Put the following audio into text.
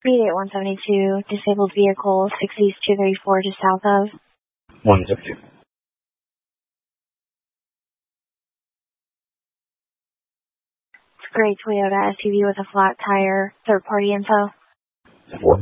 Beat 172, disabled vehicle, 6 East 234, just south of. 172. It's a gray Toyota SUV with a flat tire, third party info. 4.